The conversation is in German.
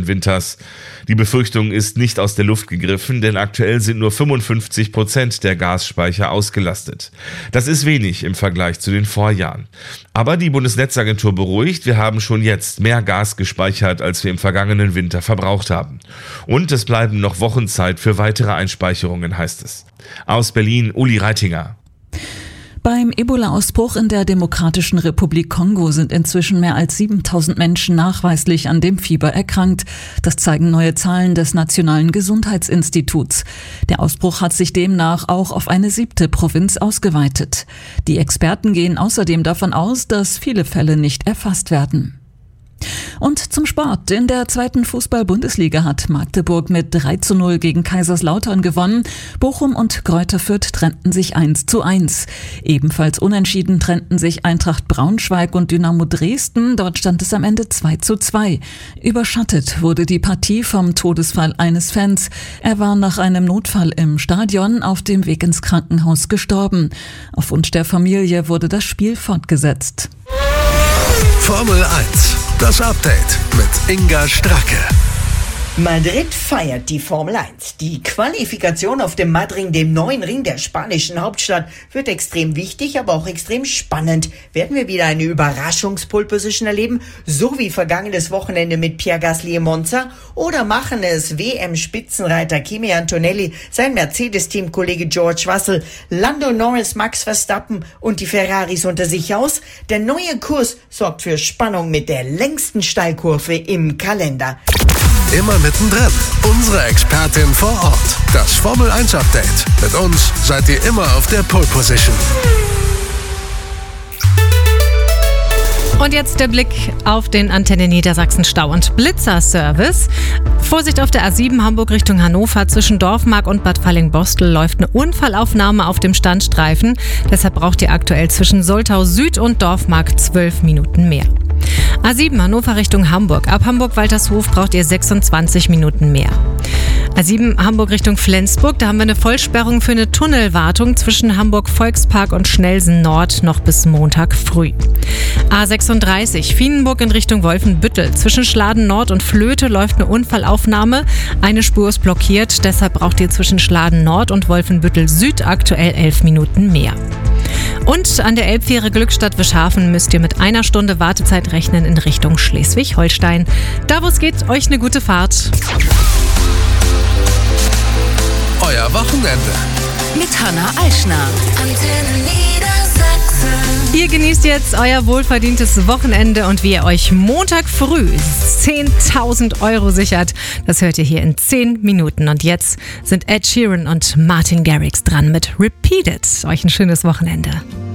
vergangenen Winters. Die Befürchtung ist nicht aus der Luft gegriffen, denn aktuell sind nur 55% der Gasspeicher ausgelastet. Das ist wenig im Vergleich zu den Vorjahren. Aber die Bundesnetzagentur beruhigt, wir haben schon jetzt mehr Gas gespeichert, als wir im vergangenen Winter verbraucht haben. Und es bleiben noch Wochen Zeit für weitere Einspeicherungen, heißt es. Aus Berlin, Uli Reitinger. Beim Ebola-Ausbruch in der Demokratischen Republik Kongo sind inzwischen mehr als 7.000 Menschen nachweislich an dem Fieber erkrankt. Das zeigen neue Zahlen des Nationalen Gesundheitsinstituts. Der Ausbruch hat sich demnach auch auf eine 7. Provinz ausgeweitet. Die Experten gehen außerdem davon aus, dass viele Fälle nicht erfasst werden. Und zum Sport. In der 2. Fußball-Bundesliga hat Magdeburg mit 3:0 gegen Kaiserslautern gewonnen. Bochum und Greuther Fürth trennten sich 1:1. Ebenfalls unentschieden trennten sich Eintracht Braunschweig und Dynamo Dresden. Dort stand es am Ende 2:2. Überschattet wurde die Partie vom Todesfall eines Fans. Er war nach einem Notfall im Stadion auf dem Weg ins Krankenhaus gestorben. Auf Wunsch der Familie wurde das Spiel fortgesetzt. Formel 1, das Update mit Inga Stracke. Madrid feiert die Formel 1. Die Qualifikation auf dem Madring, dem neuen Ring der spanischen Hauptstadt, wird extrem wichtig, aber auch extrem spannend. Werden wir wieder eine Überraschungs-Pole-Position erleben, so wie vergangenes Wochenende mit Pierre Gasly in Monza? Oder machen es WM-Spitzenreiter Kimi Antonelli, sein Mercedes-Teamkollege George Russell, Lando Norris, Max Verstappen und die Ferraris unter sich aus? Der neue Kurs sorgt für Spannung mit der längsten Steilkurve im Kalender. Immer mittendrin. Unsere Expertin vor Ort. Das Formel 1 Update. Mit uns seid ihr immer auf der Pole Position. Und jetzt der Blick auf den Antenne Niedersachsen Stau- und Blitzerservice. Vorsicht auf der A7 Hamburg Richtung Hannover. Zwischen Dorfmark und Bad Falling-Bostel läuft eine Unfallaufnahme auf dem Standstreifen. Deshalb braucht ihr aktuell zwischen Soltau Süd und Dorfmark 12 Minuten mehr. A7 Hannover Richtung Hamburg. Ab Hamburg-Waltershof braucht ihr 26 Minuten mehr. A7 Hamburg Richtung Flensburg, da haben wir eine Vollsperrung für eine Tunnelwartung zwischen Hamburg-Volkspark und Schnellsen Nord noch bis Montag früh. A36 Vienenburg in Richtung Wolfenbüttel. Zwischen Schladen Nord und Flöte läuft eine Unfallaufnahme. Eine Spur ist blockiert, deshalb braucht ihr zwischen Schladen Nord und Wolfenbüttel Süd aktuell 11 Minuten mehr. Und an der Elbfähre Glückstadt-Wischhafen müsst ihr mit 1 Stunde Wartezeit rechnen in Richtung Schleswig-Holstein. Da wo es geht, euch eine gute Fahrt. Euer Wochenende mit Hanna Eichner. Antenne Niedersachsen. Ihr genießt jetzt euer wohlverdientes Wochenende und wie ihr euch Montag früh 10.000 Euro sichert, das hört ihr hier in 10 Minuten. Und jetzt sind Ed Sheeran und Martin Garrix dran mit Repeat It. Euch ein schönes Wochenende.